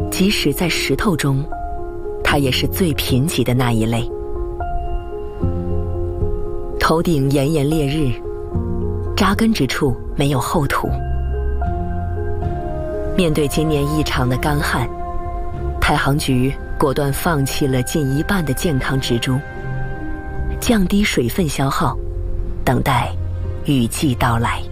即使在石头中，它也是最贫瘠的那一类。头顶炎炎烈日，扎根之处没有厚土。面对今年异常的干旱，太行局果断放弃了近一半的健康植株，降低水分消耗，等待雨季到来。